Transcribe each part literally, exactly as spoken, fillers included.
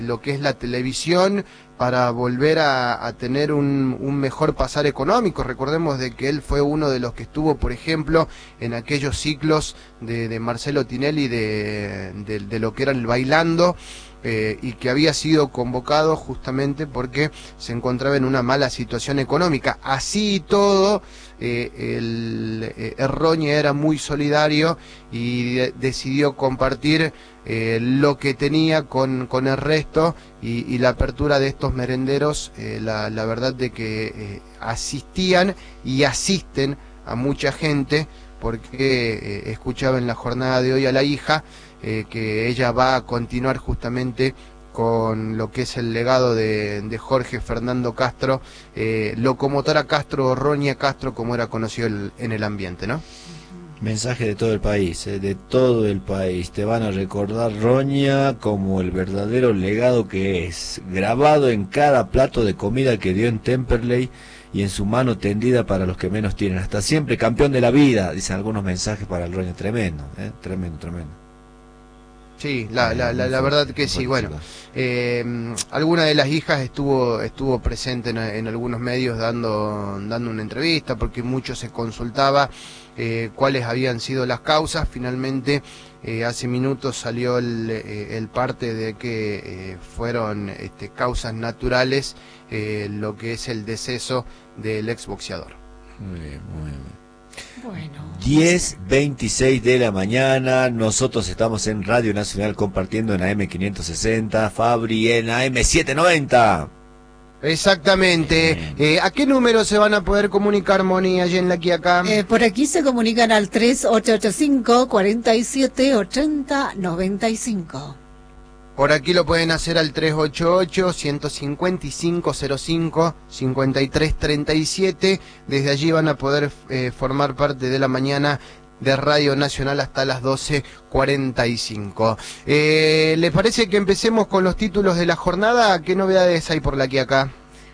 lo que es la televisión para volver a, a tener un, un mejor pasar económico. Recordemos de que él fue uno de los que estuvo, por ejemplo, en aquellos ciclos de, de Marcelo Tinelli de, de, de lo que era el Bailando, eh, y que había sido convocado justamente porque se encontraba en una mala situación económica. Así y todo, eh, el, eh, Erroña era muy solidario y de, decidió compartir eh, lo que tenía con, con el resto, y, y la apertura de estos merenderos, eh, la, la verdad de que eh, asistían y asisten a mucha gente, porque eh, escuchaba en la jornada de hoy a la hija eh, que ella va a continuar justamente con lo que es el legado de, de Jorge Fernando Castro, eh, locomotora Castro, Roña Castro, como era conocido el, en el ambiente, ¿no? Mensaje de todo el país, eh, de todo el país. Te van a recordar Roña como el verdadero legado que es, grabado en cada plato de comida que dio en Temperley y en su mano tendida para los que menos tienen. Hasta siempre campeón de la vida, dicen algunos mensajes para el Roña. Tremendo, eh, tremendo, tremendo. Sí, la, la, la, la verdad que sí. Bueno, eh, alguna de las hijas estuvo estuvo presente en, en algunos medios dando dando una entrevista, porque mucho se consultaba eh, cuáles habían sido las causas. Finalmente, eh, hace minutos salió el, eh, el parte de que eh, fueron este, causas naturales, eh, lo que es el deceso del exboxeador. Muy bien, muy bien. Bueno, diez veintiséis de la mañana, nosotros estamos en Radio Nacional compartiendo en A M quinientos sesenta, Fabri en A M setecientos noventa. Exactamente. Eh, ¿A qué número se van a poder comunicar, Moni, allí en la Quiaca? eh, por aquí se comunican al tres ocho ocho cinco, cuatro siete, ocho cero nueve cinco. Por aquí lo pueden hacer al tres ocho ocho, ciento cincuenta y cinco, cero cinco, cincuenta y tres treinta y siete. Desde allí van a poder eh, formar parte de la mañana de Radio Nacional hasta las doce cuarenta y cinco. Eh, ¿Les parece que empecemos con los títulos de la jornada? ¿Qué novedades hay por la Quiaca?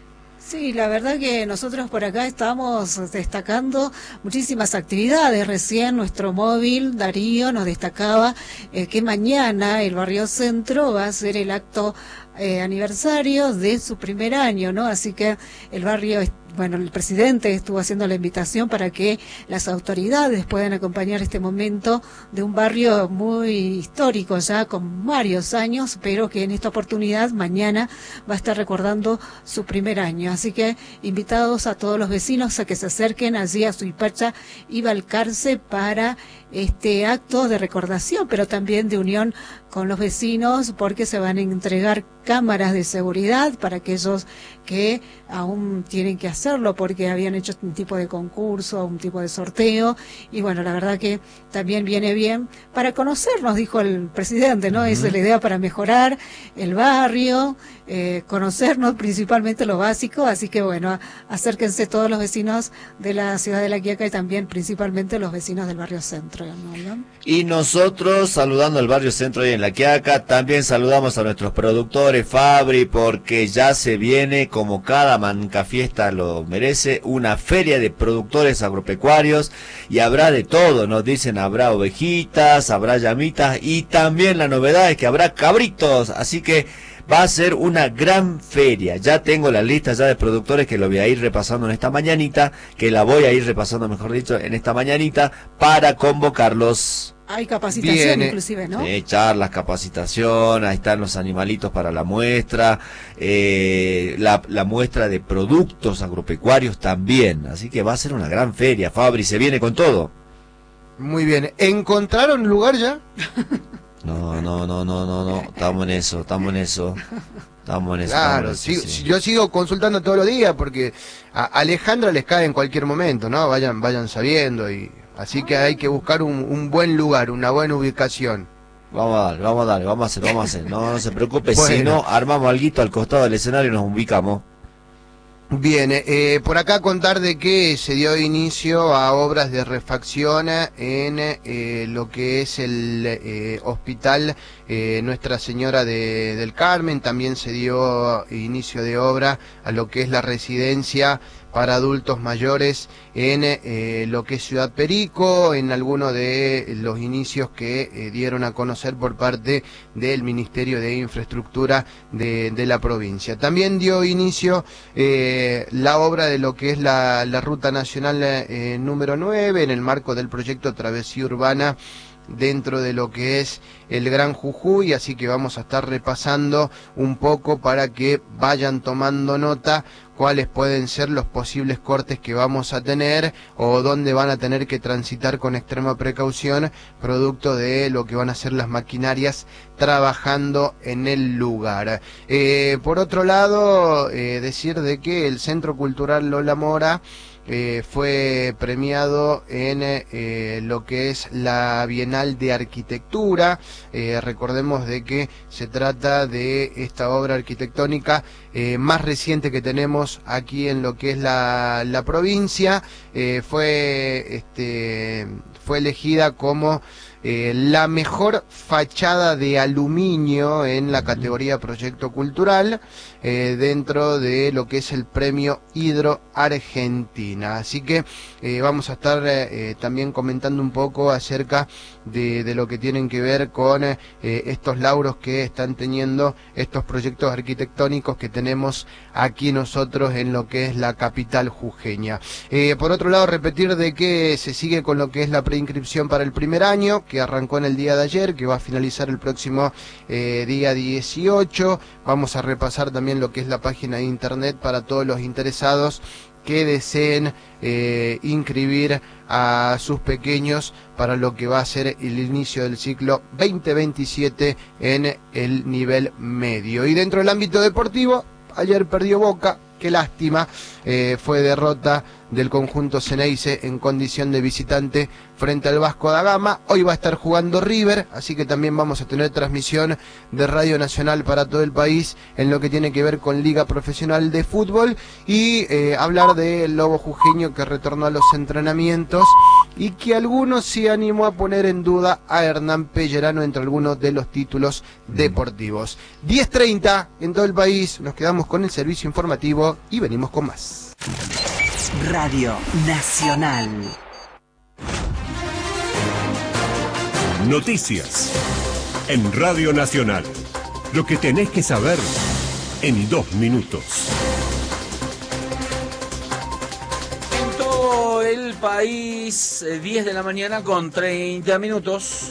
Sí, la verdad que nosotros por acá estamos destacando muchísimas actividades. Recién nuestro móvil, Darío, nos destacaba eh, que mañana el Barrio Centro va a ser el acto eh, aniversario de su primer año, ¿no? Así que el barrio, bueno, el presidente estuvo haciendo la invitación para que las autoridades puedan acompañar este momento de un barrio muy histórico ya, con varios años, pero que en esta oportunidad mañana va a estar recordando su primer año. Así que invitados a todos los vecinos a que se acerquen allí a Suipacha y Balcarce para este acto de recordación, pero también de unión con los vecinos, porque se van a entregar cámaras de seguridad para aquellos que aún tienen que hacerlo porque habían hecho un tipo de concurso, un tipo de sorteo, y bueno, la verdad que también viene bien para conocernos, dijo el presidente, ¿no? Uh-huh. Esa es la idea, para mejorar el barrio, eh, conocernos, principalmente lo básico, así que bueno, acérquense todos los vecinos de la ciudad de La Quiaca y también principalmente los vecinos del barrio Centro, ¿no? Y nosotros, saludando al barrio Centro y en La Quiaca, también saludamos a nuestros productores, Fabri, porque ya se viene, como cada manca fiesta lo merece, una feria de productores agropecuarios, y habrá de todo, nos dicen, habrá ovejitas, habrá llamitas, y también la novedad es que habrá cabritos, así que va a ser una gran feria. Ya tengo la lista ya de productores que lo voy a ir repasando en esta mañanita, que la voy a ir repasando, mejor dicho, en esta mañanita, para convocarlos. Hay capacitación. Viene, inclusive, ¿no? Sí, charlas, capacitación, ahí están los animalitos para la muestra, eh, la, la muestra de productos agropecuarios también, así que va a ser una gran feria. Fabri, se viene con todo. Muy bien, ¿encontraron lugar ya? No, no, no, no, no, no, estamos en eso, estamos en eso, estamos en eso. Claro, en eso, sigo, sí. Yo sigo consultando todos los días porque a Alejandra les cae en cualquier momento, ¿no? Vayan, vayan sabiendo, y así que hay que buscar un, un buen lugar, una buena ubicación. Vamos a darle, vamos a darle, vamos a hacer, vamos a hacer, no, no se preocupe, Bueno. Si no, armamos alguito al costado del escenario y nos ubicamos. Bien, eh, por acá contar de que se dio inicio a obras de refacción en eh, lo que es el eh, hospital eh, Nuestra Señora de, del Carmen. También se dio inicio de obra a lo que es la residencia para adultos mayores en eh, lo que es Ciudad Perico, en algunos de los inicios que eh, dieron a conocer por parte del Ministerio de Infraestructura de, de la provincia. También dio inicio eh, la obra de lo que es la, la Ruta Nacional eh, número nueve en el marco del proyecto Travesía Urbana dentro de lo que es el Gran Jujuy, así que vamos a estar repasando un poco para que vayan tomando nota cuáles pueden ser los posibles cortes que vamos a tener o dónde van a tener que transitar con extrema precaución, producto de lo que van a ser las maquinarias trabajando en el lugar. Eh, por otro lado, eh, decir de que el Centro Cultural Lola Mora Eh, fue premiado en eh, lo que es la Bienal de Arquitectura. Eh, recordemos de que se trata de esta obra arquitectónica eh, más reciente que tenemos aquí en lo que es la, la provincia. Eh, fue, este, fue elegida como Eh, la mejor fachada de aluminio en la categoría Proyecto Cultural eh, dentro de lo que es el premio Hidro Argentina. Así que eh, vamos a estar eh, también comentando un poco acerca de, de lo que tienen que ver con eh, estos lauros que están teniendo estos proyectos arquitectónicos que tenemos aquí nosotros en lo que es la capital jujeña. Eh, por otro lado, repetir de que se sigue con lo que es la preinscripción para el primer año, que arrancó en el día de ayer, que va a finalizar el próximo eh, día dieciocho. Vamos a repasar también lo que es la página de internet para todos los interesados que deseen eh, inscribir a sus pequeños para lo que va a ser el inicio del ciclo veinte veintisiete en el nivel medio. Y dentro del ámbito deportivo, ayer perdió Boca, qué lástima, eh, fue derrota del conjunto Ceneice en condición de visitante frente al Vasco da Gama. Hoy va a estar jugando River, así que también vamos a tener transmisión de Radio Nacional para todo el país en lo que tiene que ver con Liga Profesional de Fútbol y eh, hablar del Lobo Jujeño que retornó a los entrenamientos y que algunos se animó a poner en duda a Hernán Pellerano entre algunos de los títulos deportivos. diez treinta en todo el país, nos quedamos con el servicio informativo y venimos con más. Radio Nacional. Noticias en Radio Nacional. Lo que tenés que saber en dos minutos. En todo el país, diez de la mañana con treinta minutos.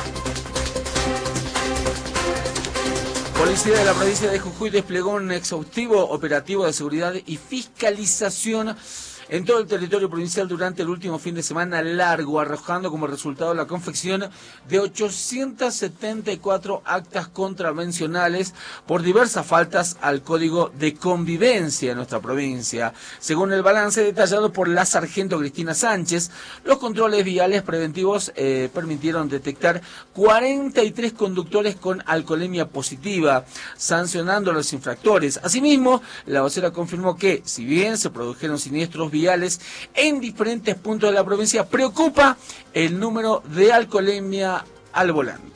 Policía de la provincia de Jujuy desplegó un exhaustivo operativo de seguridad y fiscalización en todo el territorio provincial durante el último fin de semana largo, arrojando como resultado la confección de ochocientas setenta y cuatro actas contravencionales por diversas faltas al Código de Convivencia en nuestra provincia. Según el balance detallado por la sargento Cristina Sánchez, los controles viales preventivos eh, permitieron detectar cuarenta y tres conductores con alcoholemia positiva, sancionando a los infractores. Asimismo, la vocera confirmó que, si bien se produjeron siniestros viales en diferentes puntos de la provincia, preocupa el número de alcoholemia al volante.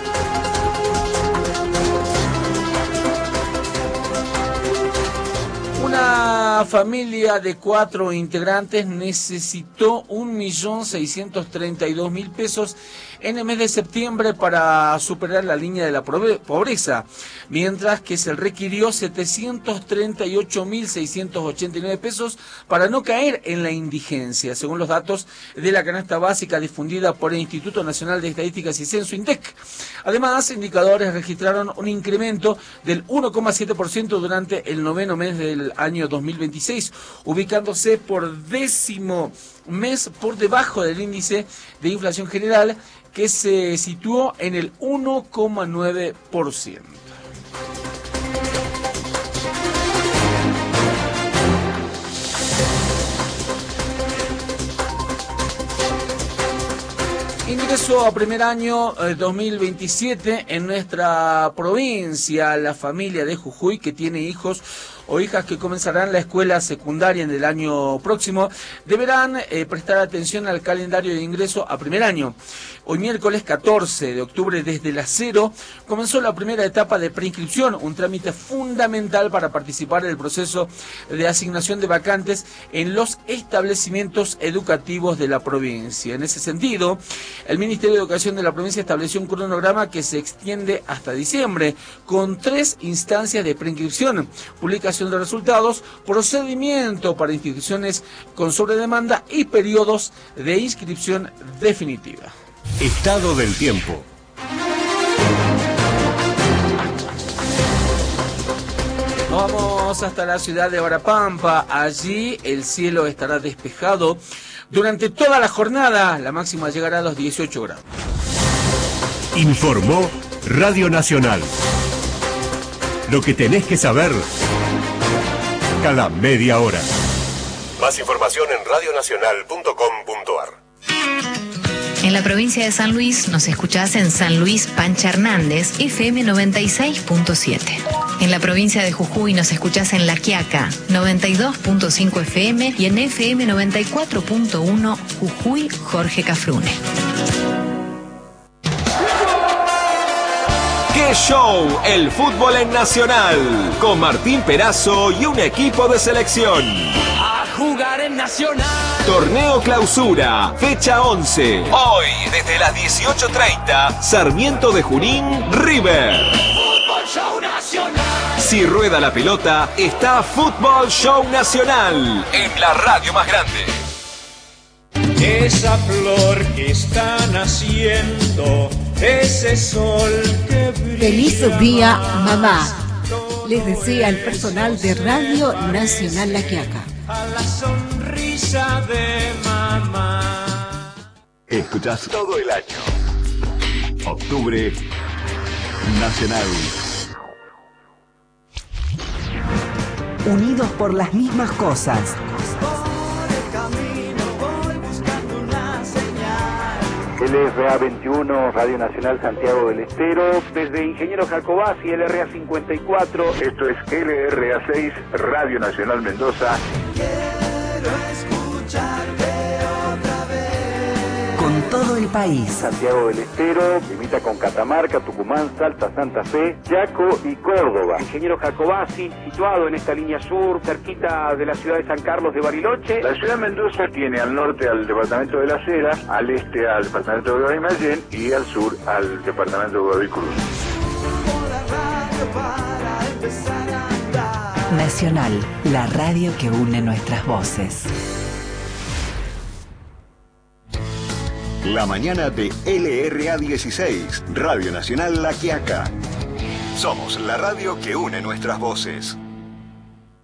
Una familia de cuatro integrantes necesitó un millón seiscientos treinta y dos mil pesos en el mes de septiembre para superar la línea de la pobreza, mientras que se requirió setecientos treinta y ocho mil seiscientos ochenta y nueve pesos para no caer en la indigencia, según los datos de la canasta básica difundida por el Instituto Nacional de Estadísticas y Censo, INDEC. Además, indicadores registraron un incremento del uno coma siete por ciento durante el noveno mes del año dos mil veintiséis, ubicándose por décimo mes por debajo del índice de inflación general, que se situó en el uno coma nueve por ciento. ingreso a primer año eh, dos mil veintisiete en nuestra provincia, la familia de Jujuy que tiene hijos o hijas que comenzarán la escuela secundaria en el año próximo, deberán eh, prestar atención al calendario de ingreso a primer año. Hoy miércoles catorce de octubre desde las cero comenzó la primera etapa de preinscripción, un trámite fundamental para participar en el proceso de asignación de vacantes en los establecimientos educativos de la provincia. En ese sentido, el Ministerio de Educación de la provincia estableció un cronograma que se extiende hasta diciembre, con tres instancias de preinscripción: publicación de resultados, procedimiento para inscripciones con sobredemanda y periodos de inscripción definitiva. Estado del tiempo. Nos vamos hasta la ciudad de Barapampa. Allí el cielo estará despejado durante toda la jornada. La máxima llegará a los dieciocho grados. Informó Radio Nacional. Lo que tenés que saber cada media hora. Más información en radio nacional punto com punto a r. En la provincia de San Luis nos escuchás en San Luis Pancha Hernández, F M noventa y seis punto siete. En la provincia de Jujuy nos escuchás en La Quiaca, noventa y dos punto cinco F M, y en F M noventa y cuatro punto uno Jujuy Jorge Cafrune. ¡Qué show! El fútbol en Nacional, con Martín Perazo y un equipo de selección. A jugar en Nacional. Torneo Clausura, fecha once. Hoy, desde las dieciocho treinta, Sarmiento de Junín, River. Fútbol Show Nacional. Si rueda la pelota, está Fútbol Show Nacional, en la radio más grande. Esa flor que está naciendo, ese sol que brilla. Feliz día, mamá. Les desea el personal de Radio Nacional La Quiaca. A la sonrisa de mamá. Escuchás todo el año. Octubre Nacional. Unidos por las mismas cosas. L R A veintiuno, Radio Nacional Santiago del Estero, desde Ingeniero Jacobasi, L R A cincuenta y cuatro. Esto es L R A seis, Radio Nacional Mendoza. Quiero escucharte otra vez. Con todo el país. Santiago del Estero, limita con Catamarca, Tucumán, Salta, Santa Fe, Chaco y Córdoba. Ingeniero Jacobasi, situado en esta línea sur, cerquita de la ciudad de San Carlos de Bariloche. La ciudad de Mendoza tiene al norte al departamento de Las Heras, al este al departamento de Guaymallén y al sur al departamento de Guadalcruz. Nacional, la radio que une nuestras voces. La mañana de L R A dieciséis, Radio Nacional La Quiaca. Somos la radio que une nuestras voces.